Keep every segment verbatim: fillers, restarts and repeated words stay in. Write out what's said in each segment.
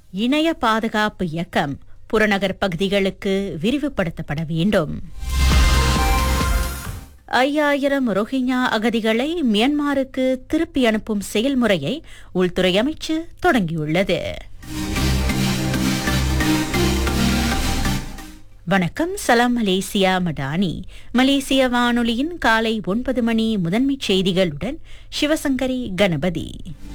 இணைய பாதுகாப்பு இயக்கம் புறநகர் பகுதிகளுக்கு விரிவுபடுத்தப்பட வேண்டும். ஐயாயிரம் ரோஹிங்யா அகதிகளை மியான்மருக்கு திருப்பி அனுப்பும் செயல்முறையை உள்துறை அமைச்சு தொடங்கியுள்ளது. வணக்கம், சலாம் மலேசியா மடானி. மலேசிய வானொலியின் காலை ஒன்பது மணி முதன்மைச் செய்திகளுடன் சிவசங்கரி கணபதி.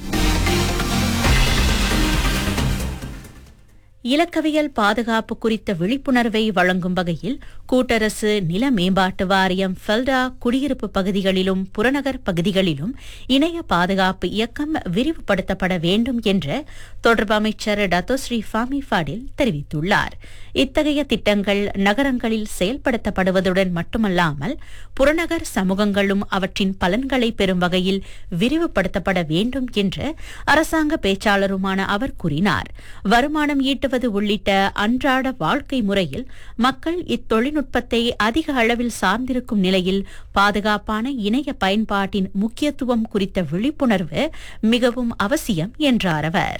இலக்கவியல் பாதுகாப்பு குறித்த விழிப்புணர்வை வழங்கும் வகையில் கூட்டரசு நில மேம்பாட்டு வாரியம் ஃபெல்டா குடியிருப்பு பகுதிகளிலும் புறநகர் பகுதிகளிலும் இணைய பாதுகாப்பு இயக்கம் விரிவுபடுத்தப்பட வேண்டும் என்று தொடர்பு அமைச்சர் டத்தோஸ்ரீ ஃபாமி ஃபாடில் தெரிவித்துள்ளார். இத்தகைய திட்டங்கள் நகரங்களில் செயல்படுத்தப்படுவதுடன் மட்டுமல்லாமல் புறநகர் சமூகங்களும் அவற்றின் பலன்களை பெறும் வகையில் விரிவுபடுத்தப்பட வேண்டும் என்று அரசாங்க பேச்சாளருமான அவர் கூறினார். வருமானம் ஈட்டுவது உள்ளிட்ட அன்றாட வாழ்க்கை முறையில் மக்கள் இத்தொழில்நுட்பத்தை அதிக அளவில் சார்ந்திருக்கும் நிலையில் பாதுகாப்பான இணைய பயன்பாட்டின் முக்கியத்துவம் குறித்த விழிப்புணர்வு மிகவும் அவசியம் என்றார் அவர்.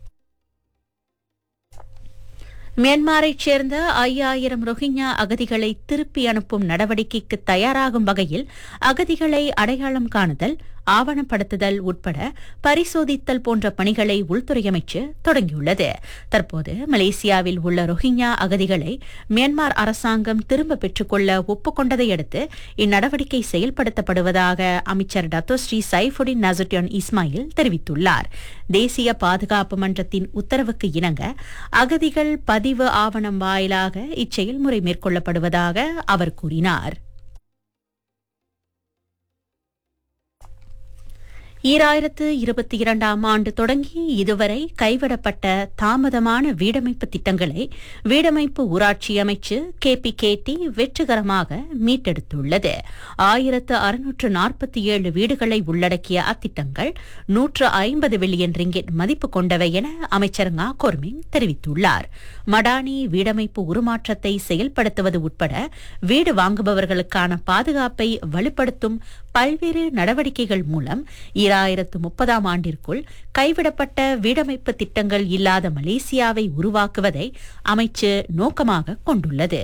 மியான்மரைச் சேர்ந்த ஐயாயிரம் ரோஹிங்யா அகதிகளை திருப்பி அனுப்பும் நடவடிக்கைக்கு தயாராகும் வகையில் அகதிகளை அடையாளம் காணுதல், ஆவணப்படுத்துதல் உட்பட பரிசோதித்தல் போன்ற பணிகளை உள்துறை அமைச்சு தொடங்கியுள்ளது. தற்போது மலேசியாவில் உள்ள ரோஹிங்யா அகதிகளை மியான்மர் அரசாங்கம் திரும்ப பெற்றுக்கொள்ள ஒப்புக்கொண்டதை அடுத்து இந்நடவடிக்கை செயல்படுத்தப்படுவதாக அமைச்சர் டத்தோஸ்ரீ சைஃபுடின் நசுட்டியான் இஸ்மாயில் தெரிவித்துள்ளார். தேசிய பாதுகாப்பு மன்றத்தின் உத்தரவுக்கு இணங்க அகதிகள் பதிவு ஆவணம் வாயிலாக இச்செயல்முறை மேற்கொள்ளப்படுவதாக அவர் கூறினார். ஈராயிரத்து இருபத்தி இரண்டாம் ஆண்டு தொடங்கி இதுவரை கைவிடப்பட்ட தாமதமான வீடமைப்பு திட்டங்களை வீடமைப்பு ஊராட்சி அமைச்சு கே பி கே டி வெற்றிகரமாக மீட்டெடுத்துள்ளது. ஆயிரத்து அறுநூற்று நாற்பத்தி ஏழு வீடுகளை உள்ளடக்கிய அத்திட்டங்கள் நூற்று ஐம்பது பில்லியன் ரிங்கெட் மதிப்பு கொண்டவை என அமைச்சர் ngah கொர்மிங் தெரிவித்துள்ளார். மடானி வீடமைப்பு உருமாற்றத்தை செயல்படுத்துவது உட்பட வீடு வாங்குபவர்களுக்கான பாதுகாப்பை வலுப்படுத்தும் பல்வேறு நடவடிக்கைகள் மூலம் ஈராயிரத்து முப்பதாம் ஆண்டிற்குள் கைவிடப்பட்ட வீடமைப்பு திட்டங்கள் இல்லாத மலேசியாவை உருவாக்குவதை அமைச்சு நோக்கமாக கொண்டுள்ளது.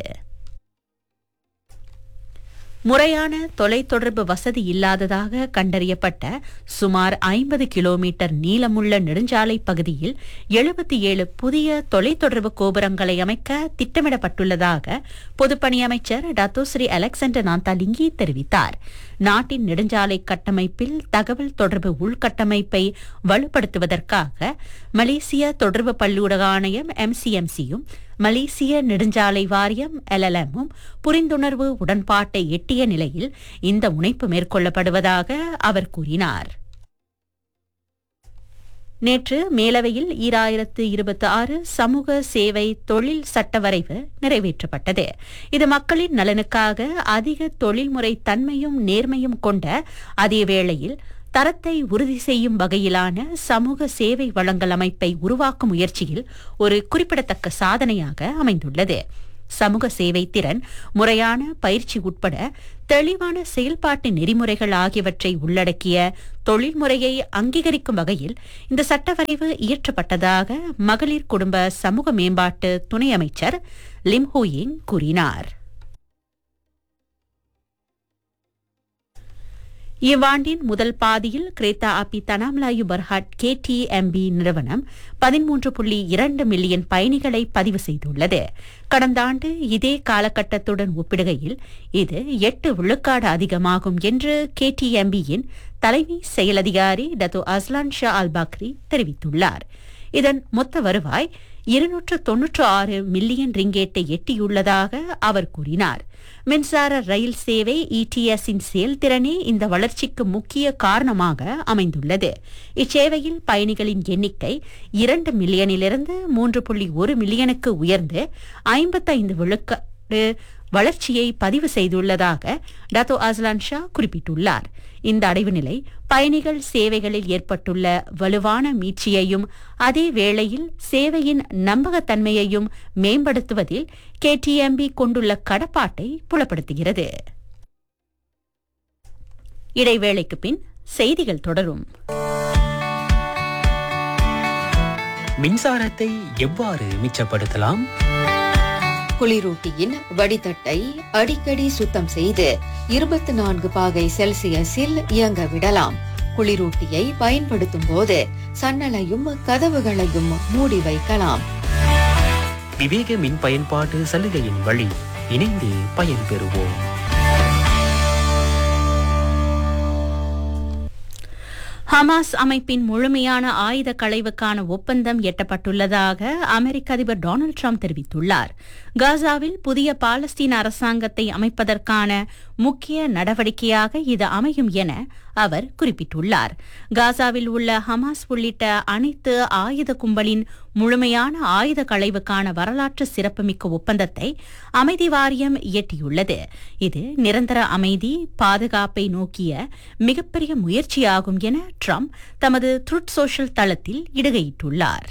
முறையான தொலைத்தொடர்பு வசதி இல்லாததாக கண்டறியப்பட்ட சுமார் ஐம்பது கிலோமீட்டர் நீளமுள்ள நெடுஞ்சாலை பகுதியில் எழுபத்தி ஏழு புதிய தொலைத்தொடர்பு கோபுரங்களை அமைக்க திட்டமிடப்பட்டுள்ளதாக பொதுப்பணி அமைச்சர் டத்தோஸ்ரீ அலெக்சாண்டர் நாந்தாலிங்கி தெரிவித்தார். நாட்டின் நெடுஞ்சாலை கட்டமைப்பில் தகவல் தொடர்பு உள்கட்டமைப்பை வலுப்படுத்துவதற்காக மலேசிய தொடர்பு பல்லூடக ஆணையம் எம் சி எம் சியும் மலேசிய நெடுஞ்சாலை வாரியம் எல் எல் எம்மும் புரிந்துணர்வு உடன்பாட்டை எட்டிய நிலையில் இந்த முனைப்பு மேற்கொள்ளப்படுவதாக அவர் கூறினார். நேற்று மேலவையில் ஈராயிரத்து இருபத்தி ஆறு சமூக சேவை தொழில் சட்ட வரைவு நிறைவேற்றப்பட்டது. இது மக்களின் நலனுக்காக அதிக தொழில்முறை தன்மையும் நேர்மையும் கொண்ட அதே வேளையில் தரத்தை உறுதி செய்யும் வகையிலான சமூக சேவை வழங்கல் அமைப்பை உருவாக்கும் முயற்சியில் ஒரு குறிப்பிடத்தக்க சாதனையாக அமைந்துள்ளது. சமூக சேவை திறன், முறையான பயிற்சி உட்பட தெளிவான செயல்பாட்டு நெறிமுறைகள் ஆகியவற்றை உள்ளடக்கிய தொழில்முறையை அங்கீகரிக்கும் வகையில் இந்த சட்டவரைவு இயற்றப்பட்டதாக மகளிர் குடும்ப சமூக மேம்பாட்டு துணை அமைச்சர் லிம் ஹூயிங் கூறினார். இவ்வாண்டின் முதல் பாதியில் கிரேத்தா ஆபி தனாம்லாயு Berhad K D M B நிறுவனம் பதிமூன்று புள்ளி இரண்டு மில்லியன் பயணிகளை பதிவு செய்துள்ளது. கடந்த ஆண்டு இதே காலகட்டத்துடன் ஒப்பிடுகையில் இது எட்டு விழுக்காடு அதிகமாகும் என்று கே டி எம் பியின் தலைமை செயலதிகாரி டத்தோ அஸ்லான் ஷா அல் பக்ரி தெரிவித்துள்ளார். இதன் மொத்த வருவாய் இருநூற்று தொன்னூற்று ஆறு மில்லியன் ரிங்கேட்டை எட்டியுள்ளதாக அவர் கூறினார். மின்சார ரயில் சேவை இ டி எஸ்-இன் செயல்திறனே இந்த வளர்ச்சிக்கு முக்கிய காரணமாக அமைந்துள்ளது. இச்சேவையில் பயணிகளின் எண்ணிக்கை இரண்டு மில்லியனிலிருந்து மூன்று புள்ளி ஒரு மில்லியனுக்கு உயர்ந்து ஐம்பத்தைந்து விழுக்காடு வளர்ச்சியை பதிவு செய்துள்ளதாக டத்தோ அஸ்லான் ஷா குறிப்பிட்டுள்ளார். இந்த அடைவு நிலை பயணிகள் சேவைகளில் ஏற்பட்டுள்ள வலுவான மீட்சியையும் அதே வேளையில் சேவையின் நம்பகத்தன்மையையும் மேம்படுத்துவதில் கே டி எம் பி கொண்டுள்ள கடப்பாட்டை புலப்படுத்துகிறது. இடைவேளைக்கு பின் செய்திகள் தொடரும். மின்சாரத்தை எவ்வாறு மிச்சப்படுத்தலாம்? குளிரூட்டியின் வடிதட்டை அடிக்கடி சுத்தம் செய்து இருபத்தி நான்கு பாகை செல்சியஸில் இயங்க விடலாம். குளிரூட்டியை பயன்படுத்தும் போது சன்னலையும் கதவுகளையும் மூடி வைக்கலாம். விவேக மின் பயன்பாட்டு சலுகையின் வழி இணைந்து பயன்பெறுவோம். ஹமாஸ் அமைப்பின் முழுமையான ஆயுத களைவுக்கான ஒப்பந்தம் எட்டப்பட்டுள்ளதாக அமெரிக்க அதிபர் டொனால்டு டிரம்ப் தெரிவித்துள்ளார். காசாவில் புதிய பாலஸ்தீன அரசாங்கத்தை அமைப்பதற்கான முக்கிய நடவடிக்கையாக இது அமையும் என அவர் குறிப்பிட்டுள்ளார். காசாவில் உள்ள ஹமாஸ் உள்ளிட்ட அனைத்து ஆயுத கும்பலின் முழுமையான ஆயுத களைவுக்கான வரலாற்று சிறப்புமிக்க ஒப்பந்தத்தை அமைதி வாரியம் எட்டியுள்ளது. இது நிரந்தர அமைதி பாதுகாப்பை நோக்கிய மிகப்பெரிய முயற்சியாகும் என ட்ரம்ப் தமது ட்ரூத் சோஷியல் தளத்தில் இடுகையிட்டுள்ளார்.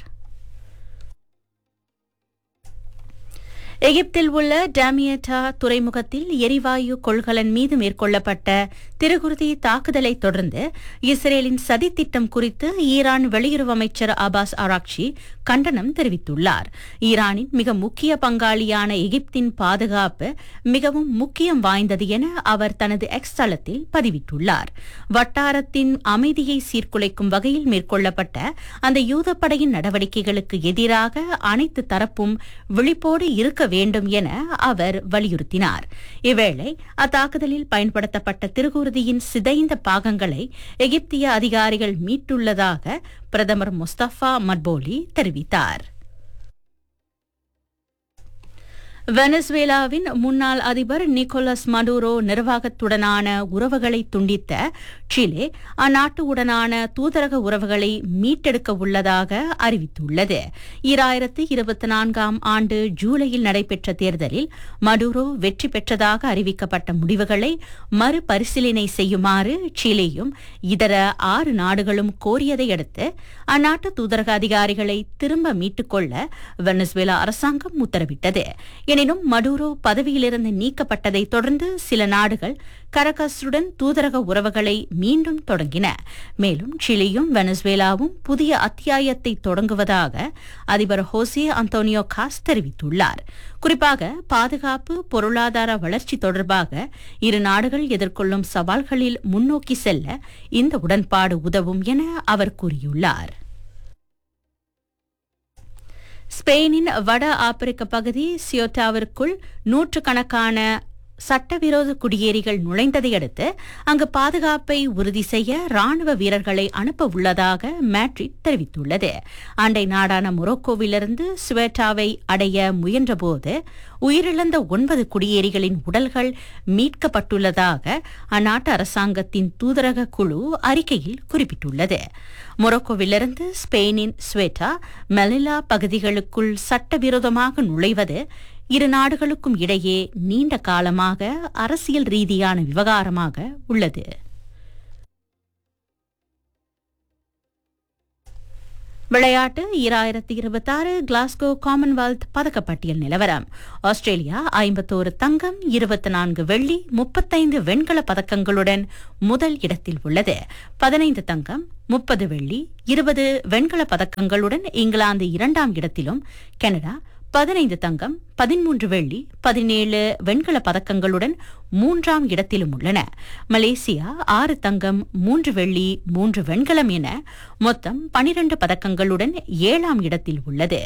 எகிப்தில் உள்ள டாமியட்டா துறைமுகத்தில் எரிவாயு கொள்கலன் மீது மேற்கொள்ளப்பட்ட திருகுருதி தாக்குதலை தொடர்ந்து இஸ்ரேலின் சதித்திட்டம் குறித்து ஈரான் வெளியுறவு அமைச்சர் அபாஸ் அராக்சி கண்டனம் தெரிவித்துள்ளார். ஈரானின் மிக முக்கிய பங்காளியான எகிப்தின் பாதுகாப்பு மிகவும் முக்கியம் வாய்ந்தது என அவர் தனது எக்ஸ் தளத்தில் பதிவிட்டுள்ளார். வட்டாரத்தின் அமைதியை சீர்குலைக்கும் வகையில் மேற்கொள்ளப்பட்ட அந்த யூதப்படையின் நடவடிக்கைகளுக்கு எதிராக அனைத்து தரப்பும் விழிப்போடு இருக்க வேண்டும் என அவர் வலியுறுத்தினார். இவ்வேளை அத்தாக்குதலில் பயன்படுத்தப்பட்ட திருகுருதியின் சிதைந்த பாகங்களை எகிப்திய அதிகாரிகள் மீட்டுள்ளதாக பிரதமர் முஸ்தபா மட்போலி தெரிவித்தார். வெனிசுவேலாவின் முன்னாள் அதிபர் நிக்கோலஸ் மடூரோ நிர்வாகத்துடனான உறவுகளை துண்டித்த சிலே அந்நாட்டுடனான தூதரக உறவுகளை மீட்டெடுக்க உள்ளதாக அறிவித்துள்ளது. இரண்டாயிரத்து இருபத்தி நான்காம் ஆண்டு ஜூலையில் நடைபெற்ற தேர்தலில் மடூரோ வெற்றி பெற்றதாக அறிவிக்கப்பட்ட முடிவுகளை மறுபரிசீலனை செய்யுமாறு சிலேயும் இதர ஆறு நாடுகளும் கோரியதை அடுத்து அந்நாட்டு தூதரக அதிகாரிகளை திரும்ப மீட்டுக்கொள்ள வெனிசுவேலா அரசாங்கம் உத்தரவிட்டது. எனினும் மடூரோ பதவியிலிருந்து நீக்கப்பட்டதை தொடர்ந்து சில நாடுகள் கரகஸுடன் தூதரக உறவுகளை மீண்டும் தொடங்கின. மேலும் சிலியும் வெனிசுவேலாவும் புதிய அத்தியாயத்தை தொடங்குவதாக அதிபர் ஹோசே அந்தோனியோ காஸ் தெரிவித்துள்ளார். குறிப்பாக பாதுகாப்பு பொருளாதார வளர்ச்சி தொடர்பாக இரு நாடுகள் எதிர்கொள்ளும் சவால்களில் முன்னோக்கி செல்ல இந்த உடன்பாடு உதவும் என அவர் கூறியுள்ளார். ஸ்பெயினின் வட ஆப்பிரிக்க பகுதி சியோட்டாவிற்குள் நூற்றுக்கணக்கான சட்டவிரோத குடியேறிகள் நுழைந்ததை அடுத்து அங்கு பாதுகாப்பை உறுதி செய்ய ராணுவ வீரர்களை அனுப்ப உள்ளதாக மேட்ரிட் தெரிவித்துள்ளது. அண்டை நாடான மொரோக்கோவிலிருந்து சுவேட்டாவை அடைய முயன்றபோது உயிரிழந்த ஒன்பது குடியேறிகளின் உடல்கள் மீட்கப்பட்டுள்ளதாக அந்நாட்டு அரசாங்கத்தின் தூதரக குழு அறிக்கையில் குறிப்பிட்டுள்ளது. மொரோக்கோவிலிருந்து ஸ்பெயினின் ஸ்வேட்டா மெலிலா பகுதிகளுக்குள் சட்டவிரோதமாக நுழைவது இரு நாடுகளுக்கும் இடையே நீண்ட காலமாக அரசியல் ரீதியான விவகாரமாக உள்ளது. விளையாட்டு இரண்டாயிரத்தி இருபத்தி ஆறு கிளாஸ்கோ காமன்வெல்த் பதக்கப்பட்டியல் நிலவரம். ஆஸ்திரேலியா ஐம்பத்தோரு தங்கம் இருபத்தி நான்கு வெள்ளி முப்பத்தைந்து வெண்கல பதக்கங்களுடன் முதல் இடத்தில் உள்ளது. பதினைந்து தங்கம் முப்பது வெள்ளி இருபது வெண்கல பதக்கங்களுடன் இங்கிலாந்து இரண்டாம் இடத்திலும் கனடா பதினைந்து தங்கம் பதிமூன்று வெள்ளி பதினேழு வெண்கல பதக்கங்களுடன் மூன்றாம் இடத்திலும் உள்ளன. மலேசியா ஆறு தங்கம் மூன்று வெள்ளி மூன்று வெண்கலம் என மொத்தம் பனிரண்டு பதக்கங்களுடன் ஏழாம் இடத்தில் உள்ளது.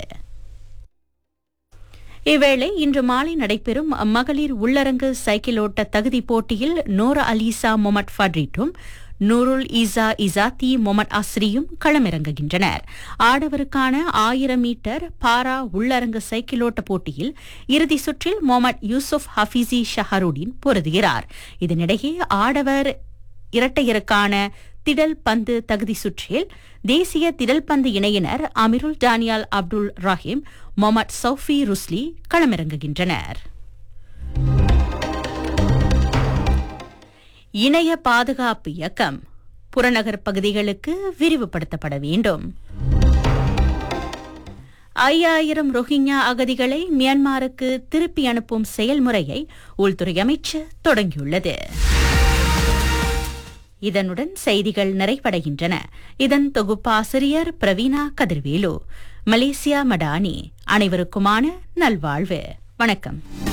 இவ்வேளை இன்று மாலை நடைபெறும் மகளிர் உள்ளரங்கு சைக்கிள் ஓட்ட தகுதி போட்டியில் நோரா அலீசா மொமட் ஃபட்ரிட்டும் நூருல் ஈசா இசாத்தி மொமட் அஸ்ரியும் களமிறங்குகின்றனர். ஆடவருக்கான ஆயிரம் மீட்டர் பாரா உள்ளரங்கு சைக்கிளோட்ட போட்டியில் இறுதி சுற்றில் மொமட் யூசுப் ஹஃபீசி ஷஹருடீன் பொருதுகிறார். இதனிடையே ஆடவர் இரட்டையருக்கான திடல் பந்து தகுதி சுற்றில் தேசிய திடல் பந்து இணையினர் அமிருல் டானியால் அப்துல் ரஹீம் மொமட் சௌஃபி ருஸ்லி களமிறங்குகின்றனர். இணைய பாதுகாப்பு இயக்கம் புறநகர் பகுதிகளுக்கு விரிவுபடுத்தப்பட வேண்டும். ஐயாயிரம் ரோஹிங்யா அகதிகளை மியான்மருக்கு திருப்பி அனுப்பும் செயல்முறையை உள்துறை அமைச்சு தொடங்கியுள்ளது. இதனுடன் செய்திகள் நிறைவடைகின்றன. இதன் தொகுப்பாசிரியர் பிரவீணா கதிர்வேலு. மலேசியா மடானி. அனைவருக்குமான நல்வாழ்வு. வணக்கம்.